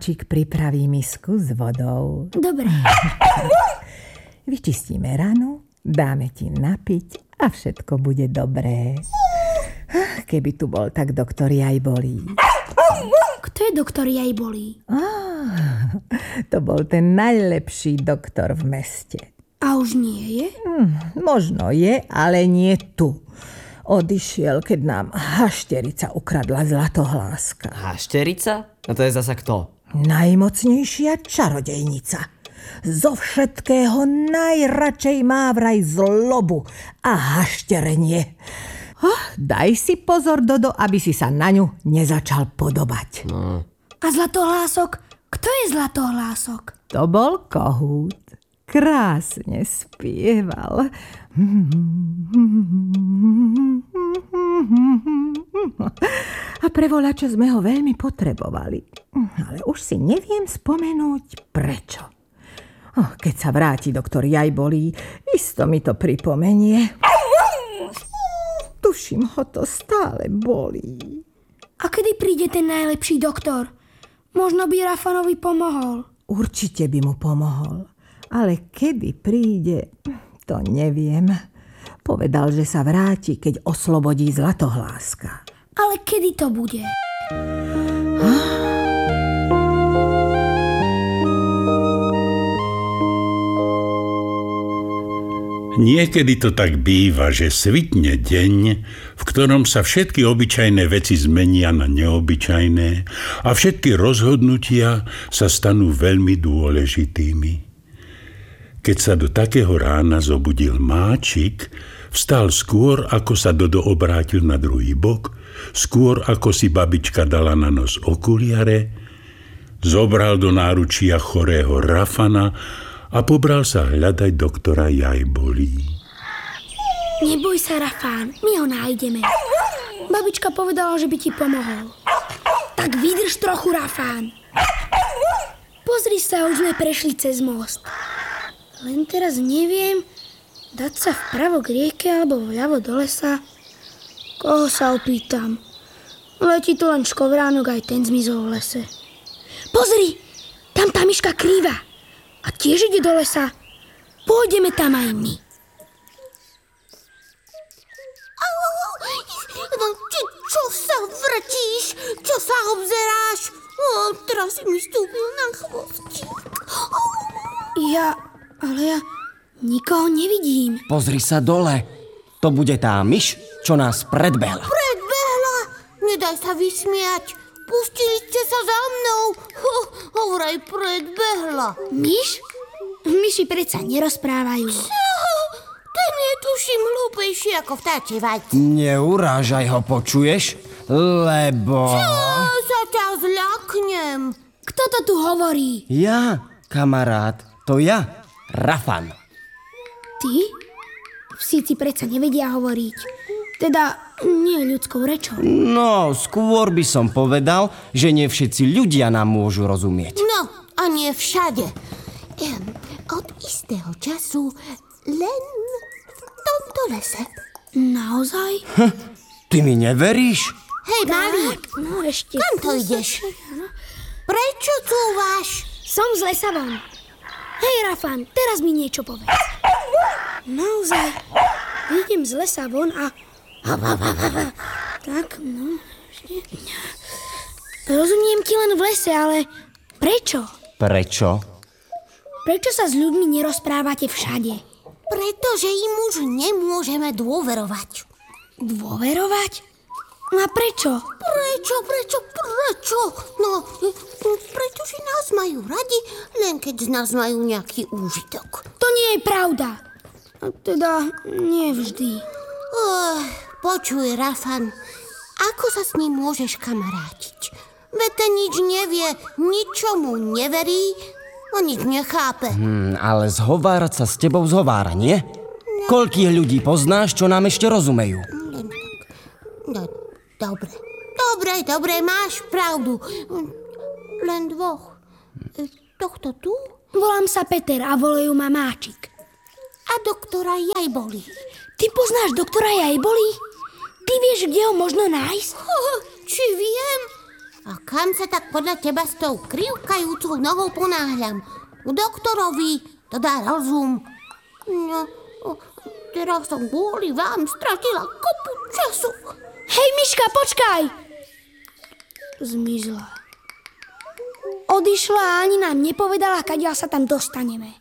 Máčik pripraví misku s vodou. Dobre. Vyčistíme ranu, dáme ti napiť a všetko bude dobré. Keby tu bol, tak doktor Jajbolí. Kto je doktor Jajbolí? To bol ten najlepší doktor v meste. A už nie je? Možno je, ale nie tu. Odišiel, keď nám hašterica ukradla zlatohláska. Hašterica? No to je zasa kto? Najmocnejšia čarodejnica. Zo všetkého najradšej má vraj zlobu a hašterenie. Daj si pozor, Dodo, aby si sa na ňu nezačal podobať. A zlatohlások? Kto je zlatohlások? To bol kohút. Krásne spieval. A pre voľačo sme ho veľmi potrebovali. Ale už si neviem spomenúť prečo. Keď sa vráti doktor Jajbolí, isto mi to pripomenie. Tuším, ho to stále bolí. A kedy príde ten najlepší doktor? Možno by Rafanovi pomohol. Určite by mu pomohol. Ale kedy príde, to neviem. Povedal, že sa vráti, keď oslobodí zlatohláska. Ale kedy to bude? Niekedy to tak býva, že svitne deň, v ktorom sa všetky obyčajné veci zmenia na neobyčajné a všetky rozhodnutia sa stanú veľmi dôležitými. Keď sa do takého rána zobudil Máčik, vstal skôr, ako sa Dodo obrátil na druhý bok, skôr, ako si babička dala na nos okuliare, zobral do náručia chorého Rafana a pobral sa hľadať doktora Jajbolí. Neboj sa, Rafán, my ho nájdeme. Babička povedala, že by ti pomohol. Tak vydrž trochu, Rafán. Pozri sa, už sme prešli cez most. Len teraz neviem, dať sa vpravo k rieke alebo vľavo do lesa. Koho sa opýtam? Letí tu len škovránok, aj ten zmizol v lese. Pozri, tam tá myška krýva. A tiež ide do lesa. Pôjdeme tam aj my. Čo sa vrtíš? Čo sa obzeráš? Teraz si mi stúpil na chvostík. Ale ja nikoho nevidím. Pozri sa dole. To bude tá myš, čo nás predbehla. Predbehla? Nedaj sa vysmiať. Pustili ste sa za mnou. Vraj predbehla. Myš? Myši predsa nerozprávajú. Ten je tuším hlúpejší ako vtáčie vajce. Neurážaj ho, počuješ? Lebo... Čo sa ťa zľaknem? Kto to tu hovorí? Ja, kamarát, to ja, Rafan. Ty? Psíci predsa nevedia hovoriť. Teda nie ľudskou rečou. No, skôr by som povedal, že nie všetci ľudia nám môžu rozumieť. No, a nie všade. Od istého času len v tomto lese. Naozaj? Ty mi neveríš? Hej, malý, No ešte. kam to ideš? Prečo cúvaš? Som z lesa von. Hej, Rafan, teraz mi niečo povedz. Naozaj, idem z lesa von a... Tak, no... Rozumiem ti len v lese, ale prečo? Prečo? Prečo sa s ľuďmi nerozprávate všade? Pretože im už nemôžeme dôverovať. Dôverovať? A prečo? Prečo? No, pretože nás majú radi, len keď z nás majú nejaký úžitok. To nie je pravda. Teda, nie vždy. Počuj, Rafan, ako sa s ním môžeš kamarátiť? Veď ten nič nevie, ničomu neverí a nič nechápe. Ale zhovárať sa s tebou zhovára, nie? Koľkých ľudí poznáš, čo nám ešte rozumejú? No, dobre, máš pravdu. Len dvoch. Tohto tu Volám sa Peter a volajú ma Máčik. a doktora Jajbolí. Ty poznáš doktora Jajbolí? Ty vieš, kde ho možno nájsť? Či viem? A kam sa tak podľa teba s tou krivkajúcou nohou ponáhľam? K doktorovi, to dá rozum. No, teraz som kvôli vám stratila kopu času. Hej, Miška, počkaj! Zmizla. Odišla a ani nám nepovedala, kadiaľ sa tam dostaneme.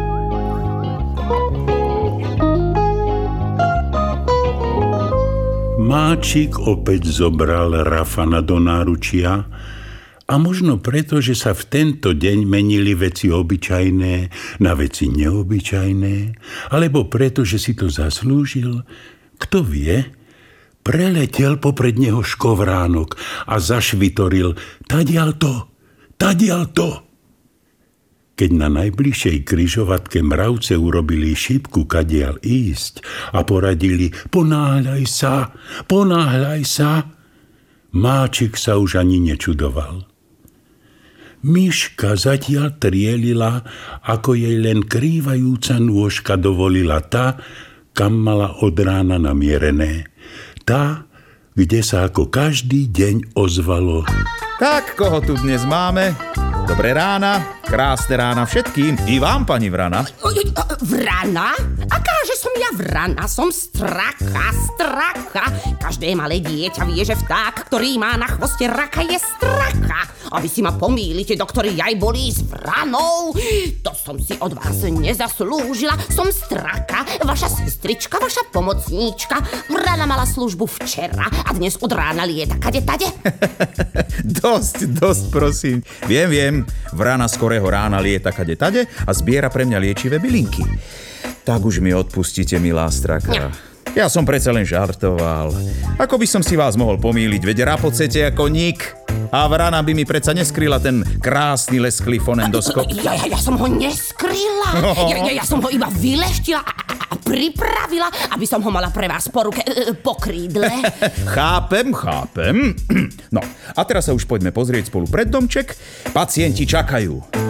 Máčik opäť zobral Rafana do náručia a možno preto, že sa v tento deň menili veci obyčajné na veci neobyčajné, alebo preto, že si to zaslúžil, kto vie, preletel popred neho škovránok a zašvitoril tadiaľ to. Keď na najbližšej križovatke mravce urobili šípku kadiaľ ísť a poradili ponáhľaj sa, Máčik sa už ani nečudoval. Miška zatiaľ trielila, ako jej len krývajúca nôžka dovolila tá, kam mala od rána namierené. Tá, kde sa ako každý deň ozvalo. Tak, koho tu dnes máme? Dobré rána, krásne rána všetkým. I vám, pani Vrana. Vrana? Akáže som ja vrana? Som straka. Každé malé dieťa vie, že vták, ktorý má na chvoste raka, je straka. A vy si ma pomýlite, doktori, aj bolí s vranou. To som si od vás nezaslúžila. Som straka, vaša sestrička, vaša pomocníčka. Vrana mala službu včera a dnes od rána lieta kade tade. Dosť, prosím. Viem, vrana skorého rána lieta kade tade a zbiera pre mňa liečivé bylinky. Tak už mi odpustite, milá straka. Ja som predsa len žartoval. Ako by som si vás mohol pomýliť, veď rapocete ako nik. A vrana by mi predsa neskryla ten krásny lesklý fonendoskop. Ja som ho neskryla. Ja som ho iba vyleštila a pripravila, aby som ho mala pre vás po ruke, po krídle. Chápem. No, a teraz sa už poďme pozrieť spolu pred domček. Pacienti čakajú.